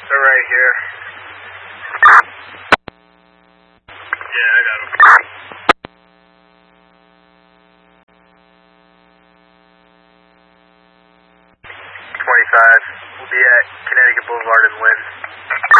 They're right here. Yeah, I got them. 25. We'll be at Connecticut Boulevard in Lynn.